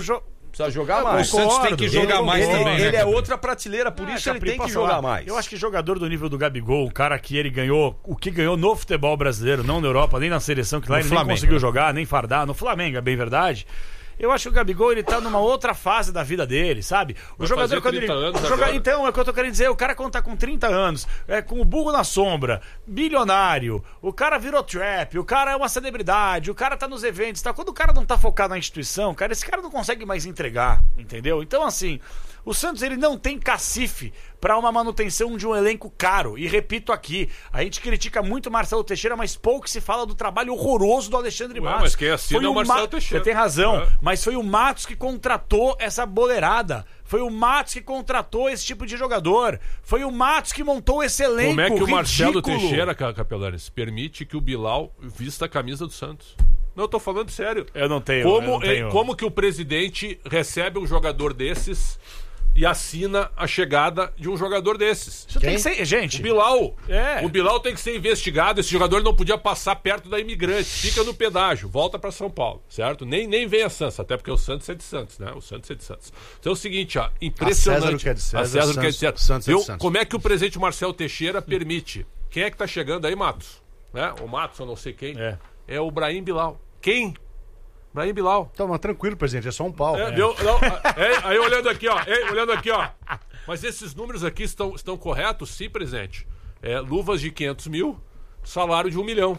Precisa jogar O mais. Santos tem que jogar ele, mais ele, também, né, ele é Capri? outra prateleira, por Ah, isso ele Capri, tem que posso jogar falar? mais. Eu acho que jogador do nível do Gabigol, o cara que ele ganhou, o que ganhou no futebol brasileiro, não na Europa, nem na seleção, que lá No ele Flamengo, nem conseguiu né? jogar, nem fardar, no Flamengo, é bem verdade. Eu acho que o Gabigol, ele tá numa outra fase da vida dele, sabe? O Vai jogador fazer quando ele. trinta anos o joga- agora. Então, é o que eu tô querendo dizer, o cara quando tá com trinta anos, é, com o burro na sombra, bilionário, o cara virou trap, o cara é uma celebridade, o cara tá nos eventos, tá? Quando o cara não tá focado na instituição, cara, esse cara não consegue mais entregar, entendeu? Então, assim, o Santos, ele não tem cacife pra uma manutenção de um elenco caro. E repito aqui, a gente critica muito o Marcelo Teixeira, mas pouco se fala do trabalho horroroso do Alexandre Ué, Matos. mas quem assina Foi é o Marcelo Ma- Teixeira. Você tem razão, É. mas foi o Matos que contratou essa boleirada. Foi o Matos que contratou esse tipo de jogador. Foi o Matos que montou esse elenco Como é que o Marcelo ridículo. Teixeira, Ca- Capelares, permite que o Bilal vista a camisa do Santos? Não, eu tô falando sério. Eu não tenho. eu Como, não tenho. eh, como que o presidente recebe um jogador desses e assina a chegada de um jogador desses? Isso tem que ser. Gente. O Bilal. É. O Bilal tem que ser investigado. Esse jogador não podia passar perto da imigrante. Fica no pedágio, volta pra São Paulo, certo? Nem, nem vem a Santos, até porque o Santos é de Santos, né? O Santos é de Santos. Então é o seguinte, ó, impressionante. A César o que é de César, A César o que é de Santos- César. Santos é de Eu- Santos. Como é que o presidente Marcelo Teixeira permite? Quem é que tá chegando aí, Matos? Né? O Matos, eu não sei quem. É. É o Brahim Bilal. Quem? Brahim Bilal. Então, mas tranquilo, presidente, é só um pau. É, viu? Não, é, aí olhando aqui, ó. é, olhando aqui, ó. Mas esses números aqui estão, estão corretos? Sim, presidente. É, luvas de quinhentos mil, salário de um milhão.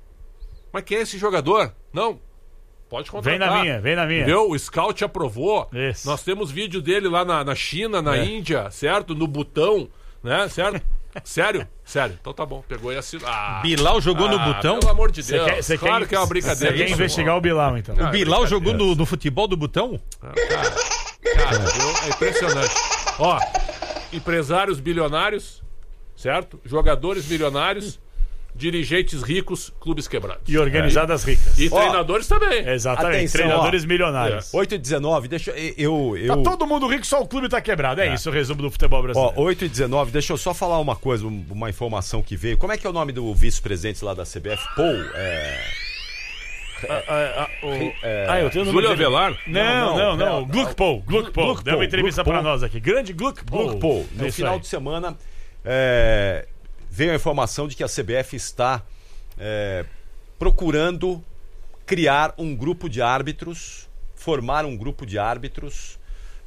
Mas quem é esse jogador? Não. Pode contratar. Vem na minha, vem na minha. Viu? O Scout aprovou. Isso. Nós temos vídeo dele lá na, na China, na É. Índia, certo? No Butão, né? Certo? Sério? Sério. Então tá bom. Pegou e assinou. Ah, Bilal jogou no ah, butão? Pelo amor de Você Deus. quer, você claro quer, que é uma Você brincadeira. quer Isso, investigar o Bilal, então. O Ah, Bilal brincadeira. jogou no, no futebol do butão? Cara, cara, viu? É impressionante. Ó, empresários bilionários, certo? Jogadores milionários, dirigentes ricos, clubes quebrados. E organizadas ricas. E Ó, treinadores também. Exatamente. Atenção, Treinadores ó. milionários. oito e dezenove, deixa eu. eu, Tá eu... todo mundo rico, só o clube tá quebrado. É, isso o resumo do futebol Ó, brasileiro. oito e dezenove, deixa eu só falar uma coisa, um- uma informação que veio. Como é que é o nome do vice-presidente lá da C B F? Paul, é... Ah, ah, o- ah, eu tenho o número Júlio dele. Avelar? Não, não, não. É, Gluck Paul. Gluck Paul. Gluck Deu uma Paul, entrevista Gluck pra Paul. nós aqui. Grande Gluck Paul. Gluck Paul. É No isso final aí. de semana, é, veio a informação de que a C B F está é, procurando criar um grupo de árbitros, formar um grupo de árbitros,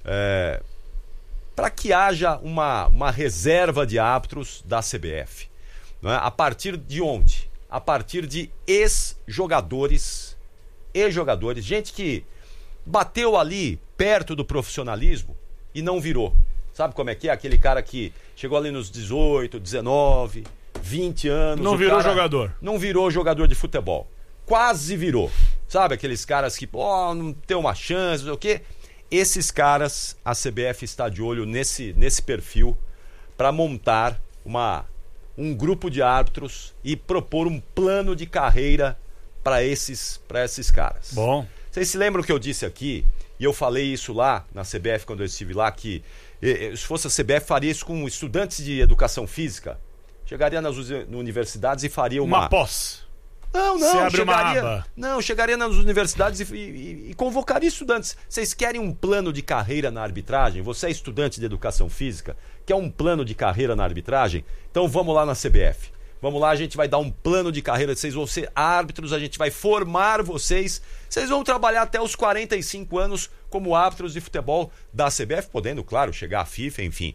é, para que haja uma, uma reserva de árbitros da C B F. Não é? A partir de onde? A partir de ex-jogadores, ex-jogadores, gente que bateu ali perto do profissionalismo e não virou. Sabe como é que é? Aquele cara que chegou ali nos dezoito, dezenove, vinte anos. Não o virou cara jogador. Não virou jogador de futebol. Quase virou. Sabe aqueles caras que, ó, não tem uma chance, não sei o quê. Esses caras, a C B F está de olho nesse, nesse perfil para montar uma, um grupo de árbitros e propor um plano de carreira para esses, para esses caras. Bom. Vocês se lembram que eu disse aqui, e eu falei isso lá na C B F quando eu estive lá, que eh, se fosse a C B F faria isso com estudantes de educação física. Chegaria nas uni- universidades e faria uma... Uma pós. Não, Você não, abre uma chegaria, aba. não, chegaria nas universidades e, e- e convocaria estudantes. Vocês querem um plano de carreira na arbitragem? Você é estudante de educação física, quer um plano de carreira na arbitragem? Então vamos lá na C B F. Vamos lá, a gente vai dar um plano de carreira, vocês vão ser árbitros, a gente vai formar vocês. Vocês vão trabalhar até os quarenta e cinco anos como árbitros de futebol da C B F, podendo, claro, chegar à FIFA, enfim.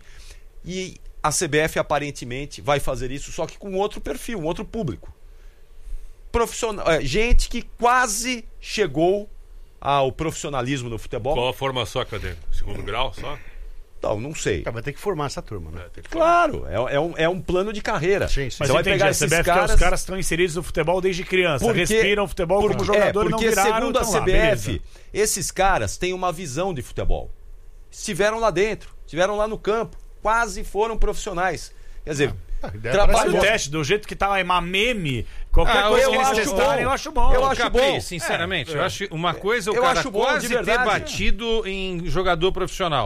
E a C B F aparentemente vai fazer isso, só que com outro perfil, um outro público. Profissional, é, gente que quase chegou ao profissionalismo no futebol. Qual a formação acadêmica? Segundo grau só? Então, não sei. Cara, vai ter que formar essa turma, né? É, tem que Claro, é, é um, é um plano de carreira. Sim, sim. Mas Você vai entendi, pegar a esses C B F caras... quer os caras estão inseridos no futebol desde criança. Porque- respiram futebol porque, como jogador é, e não porque viraram. segundo a então C lá, B F, beleza. esses caras têm uma visão de futebol. Estiveram lá dentro, estiveram lá no campo, quase foram profissionais. Quer dizer, a ideia trabalho... Faz o parece teste, do jeito que tá uma meme, qualquer Ah, coisa eu que eles acho testarem, bom. eu acho bom. Eu acho Capri, bom. sinceramente, É, eu acho uma coisa o Eu cara acho bom, quase de ter verdade. batido em jogador profissional.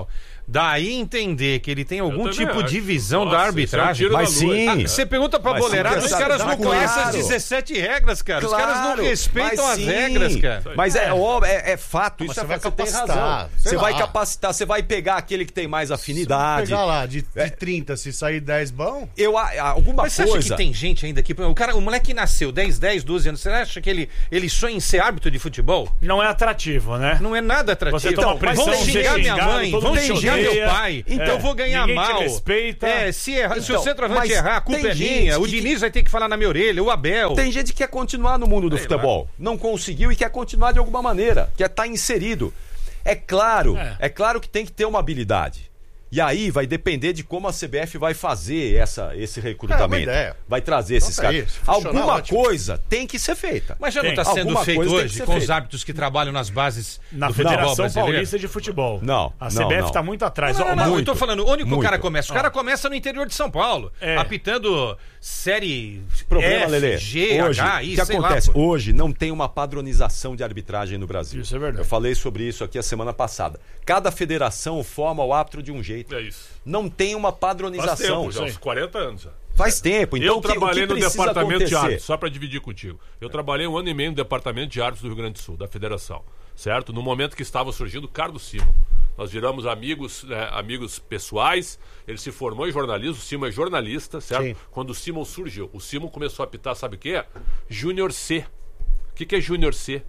Daí entender que ele tem algum também tipo de acho. visão Nossa, da isso é um arbitragem. tiro Mas na lua. sim. Ah, você pergunta pra Mas boleirada, sim, os caras não claro. conhecem as dezessete regras, cara. Os caras não respeitam mas as sim. regras, cara. Mas é, ó, é, é fato, Mas isso você é vai fato, você tem capacitar, razão. sei Você vai lá. capacitar, você vai pegar aquele que tem mais afinidade. Pegar lá, de, de trinta, se sair dez bom, Eu, a- alguma Mas você coisa... acha que tem gente ainda aqui? O, cara, o moleque nasceu dez, dez, doze anos. Você acha que ele, ele sonha em ser árbitro de futebol? Não é atrativo, né? Não é nada atrativo. Você toma Então, pressão, vão ser xingar minha xingado, mãe, todo vão mundo te xingar meu odeia. pai. É, Então eu vou ganhar ninguém te mal. respeita. É, se, errar, se o Então, centroavante mas errar, a culpa tem é gente minha. O que- Diniz vai ter que falar na minha orelha, o Abel. Tem gente que quer continuar no mundo do Sei futebol. Não conseguiu e quer continuar de alguma maneira. Quer estar inserido. É claro, É. é. claro que tem que ter uma habilidade. E aí vai depender de como a C B F vai fazer essa, esse recrutamento. É, uma ideia. Vai trazer esses Então tá caras. aí, se funcionar, Alguma ótimo. coisa tem que ser feita. Mas já não Tem. está sendo Alguma feito coisa tem que hoje ser com os feita. árbitros que trabalham nas bases Na do futebol Federação brasileiro? Paulista de Futebol. Não, A não, C B F não. está muito atrás. Não, Ó, não, não, eu muito, tô falando, onde que o muito. cara começa? O cara começa no interior de São Paulo, É. apitando série Problema, F, Lelê. G, Hoje, H, o I, que sei acontece? lá. pô. Hoje não tem uma padronização de arbitragem no Brasil. Isso é verdade. Eu falei sobre isso aqui a semana passada. Cada federação forma o árbitro de um jeito. É isso. Não tem uma Faz padronização. tempo, já, uns quarenta anos já. Faz tempo. Então, eu o que- o que trabalhei no precisa departamento de acontecer? árbitros, só para dividir contigo. Eu trabalhei um ano e meio no departamento de árbitros do Rio Grande do Sul, da federação, certo? No momento que estava surgindo o Carlos Simon. Nós viramos amigos, né, amigos pessoais. Ele se formou em jornalismo, o Simon é jornalista, certo? Sim. Quando o Simon surgiu, o Simon começou a apitar, sabe o quê? Júnior C. O que, que é Júnior C?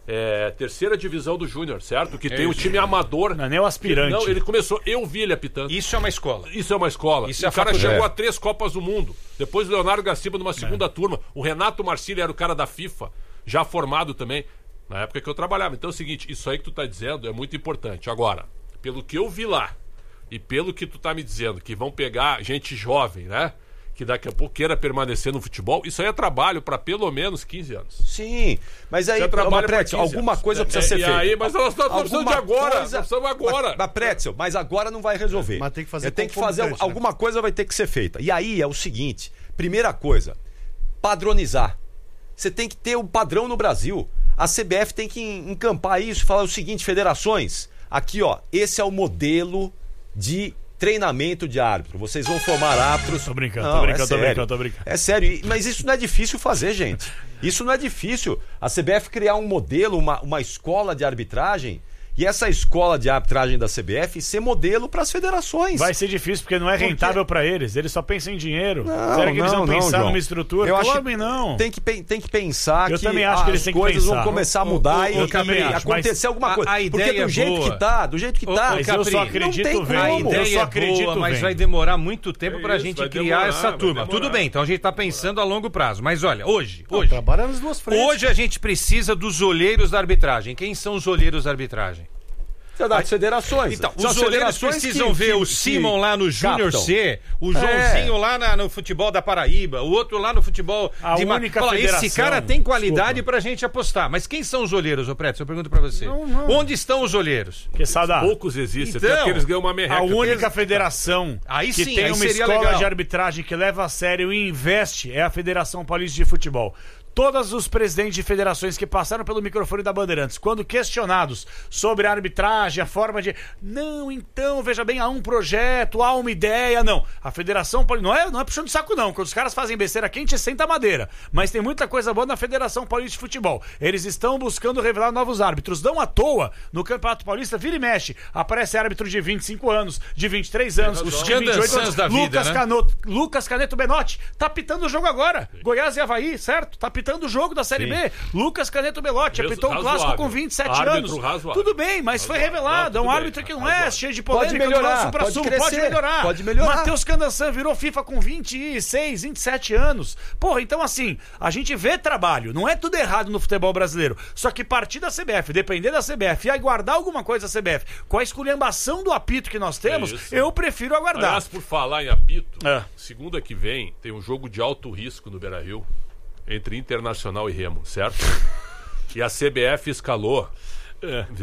É terceira divisão do Júnior, certo? Que tem o time amador. Não é nem o aspirante. Não, ele começou, eu vi ele apitando. Isso é uma escola. Isso é uma escola. Isso E é o cara faculdade. chegou É. a três Copas do Mundo. Depois o Leonardo Gaciba numa segunda turma. O Renato Marcílio era o cara da FIFA, já formado também, na época que eu trabalhava. Então é o seguinte, isso aí que tu tá dizendo é muito importante. Agora, pelo que eu vi lá, e pelo que tu tá me dizendo, que vão pegar gente jovem, né? Que daqui a pouco queira permanecer no futebol, isso aí é trabalho para pelo menos quinze anos. Sim, mas aí, Você trabalha pra Pretzel, quinze alguma anos. coisa É, precisa é, ser e feita. aí, mas nós estamos precisando de Alguma agora, coisa- nós precisamos agora. Mas, mas, Pretzel, mas agora não vai resolver. Mas tem que fazer É, tem que fazer concomitante, né? alguma coisa vai ter que ser feita. E aí é o seguinte, primeira coisa, padronizar. Você tem que ter um padrão no Brasil. A C B F tem que encampar isso e falar o seguinte, federações, aqui ó, esse é o modelo de treinamento de árbitro. Vocês vão formar árbitros. Tô brincando, Não, tô brincando, é tô sério. brincando, tô brincando. É sério, e- mas isso não é difícil fazer, gente. Isso não é difícil. A C B F criar um modelo, uma, uma escola de arbitragem, e essa escola de arbitragem da C B F ser modelo para as federações. Vai ser difícil porque não é Por quê? rentável pra eles. Eles só pensam em dinheiro. Não, Será que eles não, vão não, pensar João. numa estrutura? Eu acho Claro que que não. Tem que, pen- tem que pensar Eu que também acho que eles as têm que coisas pensar. vão começar a Ô, mudar ô, e ô, Capri, acontecer mas alguma a- coisa. a Porque ideia do jeito boa. que tá, do jeito que Ô, tá, ô, Mas eu Capri, só não acredito tem vendo. A como. Eu ideia só é acredito boa, mas vendo. vai demorar muito tempo É pra isso, gente vai criar demorar, essa vai turma. demorar. Tudo bem, então a gente tá pensando a longo prazo. Mas olha, hoje, Não, hoje, trabalha nas duas frentes. hoje a gente precisa dos olheiros da arbitragem. Quem são os olheiros da arbitragem? das federações. Então, São os as olheiros federações precisam que- ver que- o Simon que lá no Júnior captam. C, o Joãozinho É. lá na- no futebol da Paraíba, o outro lá no futebol A de Ma- única Fala, federação- esse cara tem qualidade Desculpa. pra gente apostar. Mas quem são os olheiros, ô Preto? Eu pergunto pra você. Onde estão os olheiros? Que saudade. Poucos existem, Então, até porque eles ganham uma merreca. A única federação Aí que sim, tem aí uma seria escola legal. de arbitragem que leva a sério e investe é a Federação Paulista de Futebol. Todos os presidentes de federações que passaram pelo microfone da Bandeirantes, quando questionados sobre a arbitragem, a forma de... Não, então, veja bem, há um projeto, há uma ideia, não. A Federação Paulista... Não é, não é puxando de saco, não. Quando os caras fazem besteira quente, senta a madeira. Mas tem muita coisa boa na Federação Paulista de Futebol. Eles estão buscando revelar novos árbitros. Não à toa, no Campeonato Paulista, vira e mexe. Aparece árbitro de vinte e cinco anos, de vinte e três anos, razão. de vinte e oito Jandan anos. Sanz da vida, Lucas, né? Canoto, Lucas Caneto Benotti tá pitando o jogo agora. Goiás e Avaí, certo? Tá pitando o jogo da Série Sim. B. Lucas Caneto Belotti Res- apitou um razoável. clássico com vinte e sete Árbitro anos. razoável. Tudo bem, mas foi Razoável. revelado. É Não, um tudo árbitro bem. que não é Razoável. cheio de Pode polêmica do melhorar, nosso supra-sumo. pode Pode crescer, melhorar. pode melhorar. Matheus Candansan virou FIFA com vinte e seis, vinte e sete anos. Porra, então assim, a gente vê trabalho. Não é tudo errado no futebol brasileiro. Só que partir da C B F, depender da C B F e aguardar alguma coisa da C B F, com a esculhambação do apito que nós temos, isso. eu prefiro aguardar. Aliás, por falar em apito, É. segunda que vem tem um jogo de alto risco no Beira-Rio entre Internacional e Remo, certo? E a C B F escalou, viu?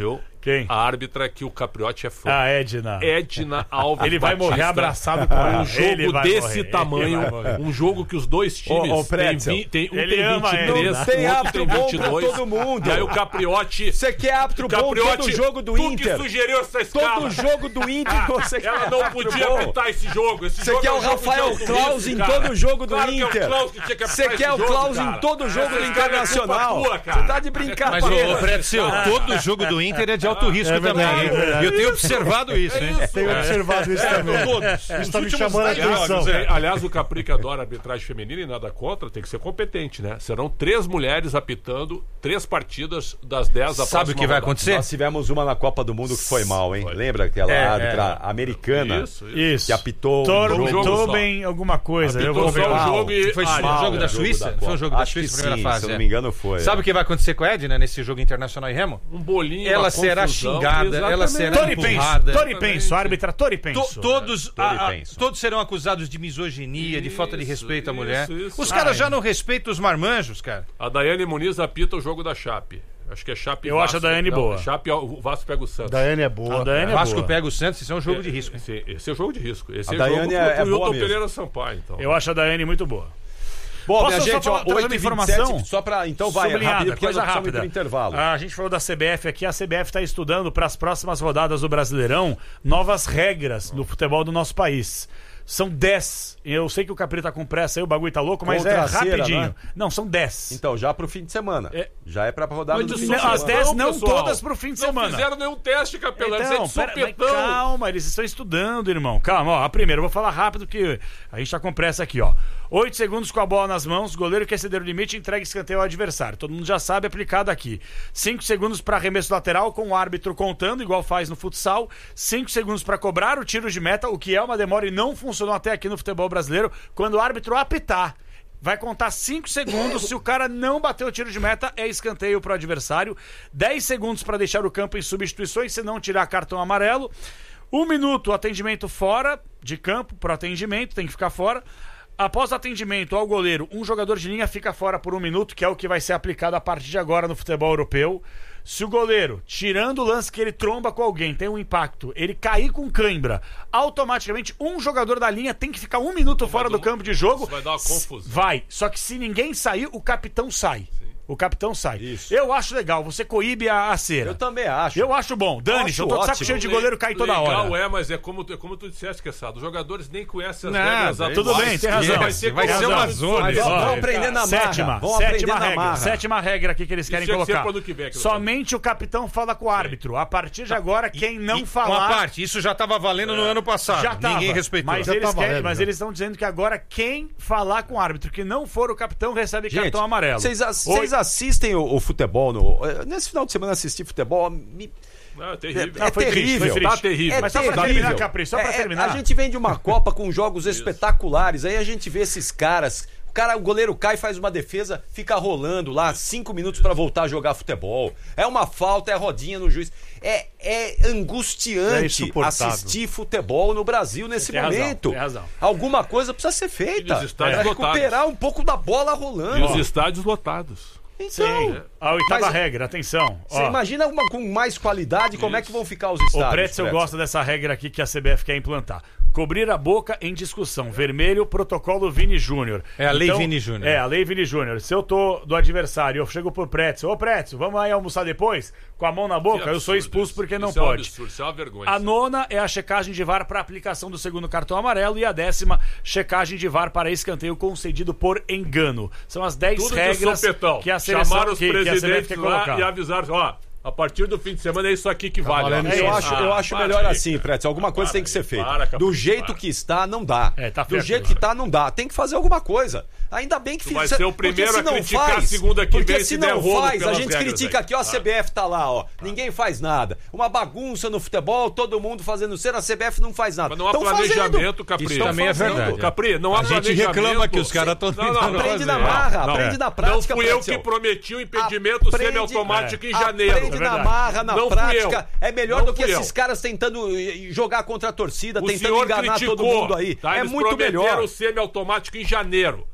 Quem? A árbitra que o Capriotti é fã. A Edna. Edna Alves Ele vai Batista. morrer abraçado com ela. Um Ele jogo vai desse morrer. Ele tamanho, vai morrer. um jogo que os dois times Ô, ô, tem, Pretzel. vi- tem um Ele tem ama vinte e ele, três, né? o Tem outro árbitro tem bom vinte e pra dois. todo mundo. E aí o Capriotti, Você quer árbitro bom Capriotti, todo jogo do tu Inter? que sugeriu essa escala. Todo jogo do Inter você quer Ela não árbitro podia bom. apitar esse jogo. Esse Você jogo quer é um o jogo de Rafael alto Claus risco, em cara. todo jogo do Claro que é o Inter. Klaus que tinha que apitar Você esse quer o jogo, Klaus cara. em todo jogo do Essa história é culpa Internacional. tua, cara. Você tá de brincar, Mas, parceiro. ô, Pretzel, todo jogo do Inter é de alto risco também. verdade, hein? é verdade. E eu tenho observado isso, hein? Tenho observado isso também. Todos. Isso tá me últimos chamando a dez jogos, atenção. é. Aliás, o Capri que adora arbitragem feminina e nada contra, tem que ser competente, né? Serão três mulheres apitando três partidas das dez da Sabe o próxima que vai rodada. acontecer? Nós tivemos uma na Copa do Mundo que foi mal, hein? Foi. Lembra aquela É, árbitra americana Isso, isso. Isso. que apitou Tor um um jogo só. Tobin, alguma coisa. Eu Apitou vou só ver. o lá. jogo e... Foi Ah, o não, jogo da jogo Suíça? da Foi um jogo da Acho que Suíça, primeira sim, fase. se eu não é. me engano foi. Sabe o que vai acontecer com a Edna nesse jogo Internacional e Remo? Um bolinho, Ela uma será confusão. xingada, ela Exatamente. será Tori Penso. empurrada. Tori Penso. Árbitra Tori To- Penso. todos, Tori a- a- Penso. todos serão acusados de misoginia, de falta de Isso, respeito à isso, mulher. isso. Os caras Ai. já não respeitam os marmanjos, cara. A Daiane Muniz apita o jogo da Chape. Acho que é Chape e Eu acho a Vasco. Daiane Não, boa. Chape, o Vasco pega o Santos. Daiane é boa. A Daiane é Vasco boa. pega o Santos, isso é um jogo de risco. hein? Esse, esse é o jogo de risco. Esse A é Daiane jogo é- é pro boa Hilton mesmo. Pereira Sampaio, então. Eu acho a Daiane muito boa. Bom, Posso minha só gente, falar- ó, trazer oito uma e vinte e informação? sete, só pra... Então vai, Sublinhada, rápido, porque coisa nós precisamos ir rápida. pro intervalo. Ah, a gente falou da C B F aqui, a C B F está estudando para as próximas rodadas do Brasileirão novas regras no futebol do nosso país. São dez. Eu sei que o Capri tá com pressa aí, o bagulho tá louco, mas Contra é a cera, rapidinho. né? Não, são dez. Então, já pro fim de semana. É. Já é pra rodada Mas do de fim de sopetão, As dez não pessoal. todas pro fim de Não semana. fizeram nenhum teste, Capelão. Então, Isso é de pera, mas sopetão. calma, eles estão estudando, irmão. Calma, ó. A primeira, eu vou falar rápido que a gente tá com pressa aqui, ó. Oito segundos com a bola nas mãos, goleiro que exceder o limite entrega escanteio ao adversário. Todo mundo já sabe, aplicado aqui. Cinco segundos para arremesso lateral com o árbitro contando, igual faz no futsal. Cinco segundos para cobrar o tiro de meta, o que é uma demora e não funcionou até aqui no futebol brasileiro. Quando o árbitro apitar, vai contar cinco segundos. Se o cara não bater o tiro de meta, é escanteio pro adversário. dez segundos para deixar o campo em substituições, se não tirar cartão amarelo. Um minuto, atendimento fora de campo pro atendimento, tem que ficar fora. Após o atendimento ao goleiro, um jogador de linha fica fora por um minuto, que é o que vai ser aplicado a partir de agora no futebol europeu. Se o goleiro, tirando o lance que ele tromba com alguém, tem um impacto, ele cair com cãibra, automaticamente um jogador da linha tem que ficar um minuto fora do campo de jogo. Isso vai dar uma confusão. Vai. Só que se ninguém sair, o capitão sai. O capitão sai. Isso. Eu acho legal, você coíbe a, a cera. Eu também acho. Eu acho bom. Dane-se, eu tô de saco ótimo. cheio de goleiro cair toda hora. Legal é, mas é como, tu- é como tu disseste, Queçado. Os jogadores nem conhecem as Não, regras bem, Tudo atuais. bem, tem razão. Vai ser, Vai Tem ser razão. uma zona. Mas isso. vamos Ó, aprender na marra. Sétima, Vamos sétima aprender na regra. marra. Sétima regra aqui que eles querem tinha que ser colocar. pro ano que vem, aquilo Somente o capitão fala com o árbitro. A partir de agora, quem não E falar. Uma parte, isso já estava valendo no ano passado. Já tava, Ninguém respeitou. Mas, Já eles, tá querem- valendo, mas já. eles estão dizendo que agora quem falar com o árbitro que não for o capitão recebe Gente, cartão amarelo. Vocês ass- Oi? vocês assistem o, o futebol no. Nesse final de semana assisti futebol. Me, Não, é terrível. Ah, é foi triste, terrível. foi triste. Tá terrível. É Mas só pra terrível. terminar, Capri, só pra É, é, terminar. A gente vem de uma Copa com jogos espetaculares. Aí a gente vê esses caras. O cara, o goleiro cai, faz uma defesa, fica rolando lá cinco minutos pra voltar a jogar futebol. É uma falta, é rodinha no juiz. É, é É angustiante insuportável. assistir futebol no Brasil nesse Tem razão, momento. tem razão. Alguma coisa precisa ser feita. E os estádios É lotados. recuperar um pouco da bola E rolando. os estádios lotados. Então, Sim. A oitava Mas- regra, atenção. você Ó, imagina uma com mais qualidade, como é que vão ficar os o estádios? Pretzel Pretzel? gosta dessa regra aqui que a C B F quer implantar. Cobrir a boca em discussão. Vermelho, protocolo Vini Júnior. É a lei Vini Júnior. É, a lei Vini Júnior. Se eu tô do adversário e eu chego pro Pretzel, ô Pretzel, vamos aí almoçar depois? Com a mão na boca, eu sou expulso porque não isso É um pode. absurdo, isso é uma vergonha. A nona é a checagem de V A R para aplicação do segundo cartão amarelo e a décima, checagem de V A R para escanteio concedido por engano. São as dez Tudo de regras sopetão. que a seleção Chamaram os que, que a C B F presidentes quer lá colocar. e avisaram, ó, a partir do fim de semana é isso aqui que vale. valendo ó. isso. Eu isso. acho, eu Ah, acho para melhor aí, assim, cara. Pretzel. Alguma coisa Para tem que ser aí, feita. para, Capri, Do jeito para. que está, não dá. É, tá Do feio jeito agora. que está, não dá. Tem que fazer alguma coisa. Ainda bem que Tu vai fiz- ser o porque primeiro se a não criticar faz, a segunda que porque vem se se der não rolo faz, a pelas gente regras critica aí. aqui, ó, a Tá. C B F tá lá, ó. Ninguém faz nada. Uma bagunça no futebol, todo mundo fazendo cera, a C B F não faz nada. Mas não há Tão planejamento, fazendo. Capri. Isso também é fazendo. verdade. Capri, não há A gente planejamento. reclama que os caras estão Não, não, tentando Aprende fazer. na marra, Não, aprende é. na prática. Não fui eu Pretzel. que prometi o impedimento Aprende- semiautomático é. em janeiro. Aprende É na verdade. marra, na Não fui prática. eu. É melhor Não do que fui esses eu. caras tentando eh, jogar contra a torcida, O tentando senhor enganar criticou, todo mundo aí. tá? É Eles muito prometeram melhor. o semiautomático em janeiro.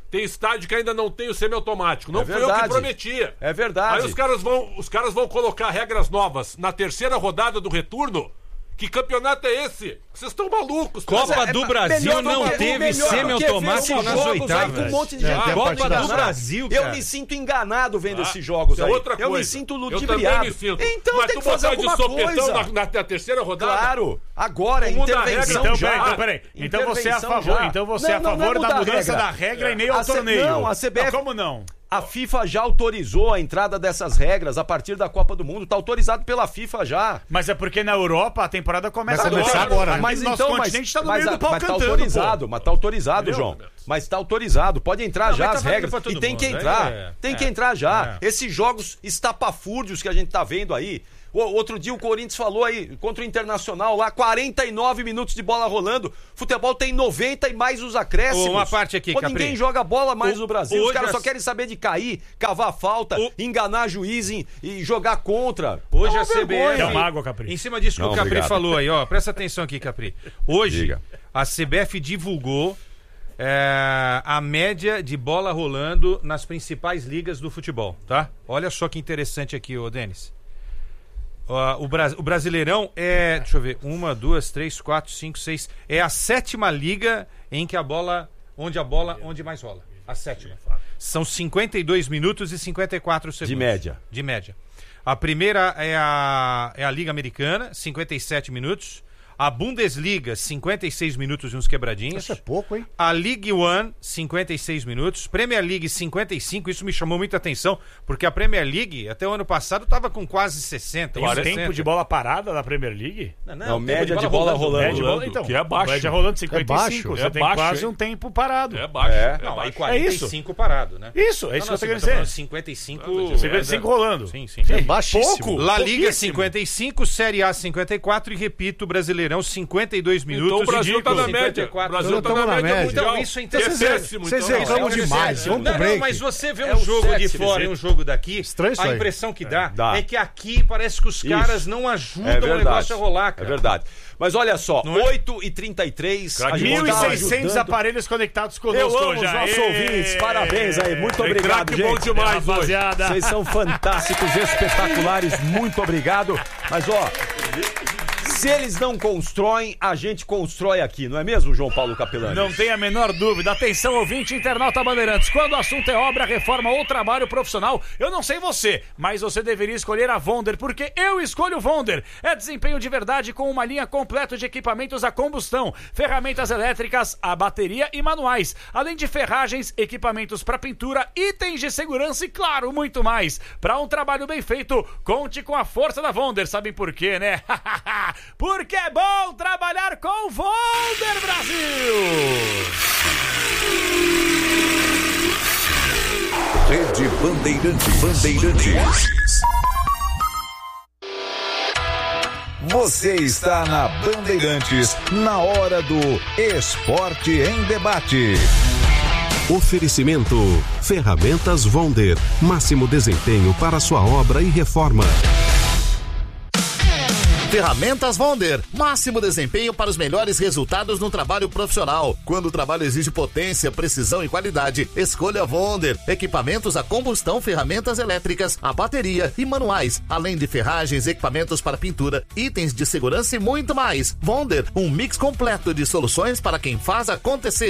Tem estádio que ainda não tem o semiautomático. Não É foi eu que verdade. prometia. É verdade. Aí os caras, vão, os caras vão colocar regras novas na terceira rodada do retorno. Que campeonato é esse? Vocês estão malucos. Copa pessoal. do É, Brasil melhor não do que- teve melhor do que semiautomático ver esses nas jogos aí oitavas. com um monte de É, gente. tem a Copa partida do só. Brasil, Eu cara. me sinto enganado vendo Ah, esses jogos isso é aí. outra Eu me coisa. sinto Eu ludibriado. também me sinto. Então Mas tem tu que fazer botar de alguma sopetão coisa. na, na terceira rodada. Claro. Agora, Não muda a intervenção regra. Então, já. peraí, então, peraí. Então você é a Intervenção favor, já. então você é a Não, não, não favor é da mudar a mudança regra. da regra em meio ao A C- torneio. não, a C B F Não, como não? A FIFA já autorizou a entrada dessas regras a partir da Copa do Mundo. Tá autorizado pela FIFA já. Mas é porque na Europa a temporada começa Vai começar agora, né? Aqui Mas no nosso então, mas, continente tá no mas, meio do pau mas tá cantando, autorizado, pô. mas tá autorizado, Entendeu, João. Roberto? Mas tá autorizado, pode entrar Não, já mas tá as valendo regras. pra todo E tem que mundo, entrar, é, tem é, que entrar já. é. Esses jogos estapafúrdios que a gente tá vendo aí. O, outro dia o Corinthians falou aí, contra o Internacional lá, quarenta e nove minutos de bola rolando. Futebol tem noventa e mais os acréscimos. Uma parte aqui, Pô, Capri. ninguém joga bola mais O- no Brasil. Os hoje caras as- só querem saber de cair, cavar falta, O- enganar juiz e, e jogar contra. Hoje É uma a C B F. vergonha. Quer uma água, Capri? Em cima disso que Não, o Capri obrigado. falou aí, ó. Presta atenção aqui, Capri. Hoje, Diga. a C B F divulgou é, a média de bola rolando nas principais ligas do futebol, tá? Olha só que interessante aqui, ô Denis. Ó, o, Bra- o Brasileirão é, deixa eu ver, uma, duas, três, quatro, cinco, seis. É a sétima liga em que a bola, onde a bola, onde mais rola. A sétima. São cinquenta e dois minutos e cinquenta e quatro segundos. De média. De média. A primeira é a, é a Liga Americana, cinquenta e sete minutos. A Bundesliga, cinquenta e seis minutos e uns quebradinhos. Isso é pouco, hein? A League One, cinquenta e seis minutos. Premier League, cinquenta e cinco. Isso me chamou muita atenção, porque a Premier League, até o ano passado, estava com quase sessenta. Tem um sessenta. tempo de bola parada da Premier League? Não, Não, tempo média de bola rolando. Média de bola, rolando, então. que é baixo. Média rolando cinquenta e cinco. É baixo. Você É tem baixo, quase hein? um tempo parado. É baixo. É. É, Não, aí baixo. quarenta e cinco parado, né? Isso, é isso Não, que não, eu tô você tá falando querendo dizer. cinquenta e cinco. cinquenta e cinco rolando. Sim, sim. É baixíssimo. pouco. La Liga Pouquíssimo. cinquenta e cinco, Série A cinquenta e quatro e repito, Brasileirão cinquenta e dois minutos. Então o Brasil tá na cinquenta e média. O quatro. Brasil tá Tamo na na média média. mundial. Então, isso é interessante. Que é péssimo, Vocês então. reclamam É o demais. sétimo. Vamos pro Não, break. não, mas você vê É um o jogo de sétimo, fora e um jogo daqui, Estranho isso a aí. impressão que dá Dá. é que aqui parece que os caras não ajudam É o verdade. negócio a rolar, É cara. verdade. Mas olha só, Não é? oito e trinta e três. a gente mil e tá seiscentos ajudando. aparelhos conectados Eu conosco amo hoje. os nossos Aê! ouvintes. Parabéns aí. Muito Tem obrigado, craque bom gente. demais hoje. Rapaziada. Vocês são fantásticos, espetaculares. Muito obrigado. Mas, ó, se eles não constroem, a gente constrói aqui, não é mesmo, João Paulo Capelani? Não tem a menor dúvida. Atenção, ouvinte internauta Bandeirantes. Quando o assunto é obra, reforma ou trabalho profissional, eu não sei você, mas você deveria escolher a Vonder, porque eu escolho Vonder. É desempenho de verdade com uma linha completa de equipamentos a combustão, ferramentas elétricas, a bateria e manuais, além de ferragens, equipamentos para pintura, itens de segurança e, claro, muito mais. Para um trabalho bem feito, conte com a força da Vonder. Sabem por quê, né? Porque é bom trabalhar com Vonder, Brasil! Rede Bandeirantes. Bandeirantes. Você está na Bandeirantes, na hora do Esporte em Debate. Oferecimento Ferramentas Vonder, máximo desempenho para sua obra e reforma. Ferramentas Vonder, máximo desempenho para os melhores resultados no trabalho profissional. Quando o trabalho exige potência, precisão e qualidade, escolha Vonder. Equipamentos a combustão, ferramentas elétricas, a bateria e manuais, além de ferragens, equipamentos para pintura, itens de segurança e muito mais. Vonder, um mix completo de soluções para quem faz acontecer.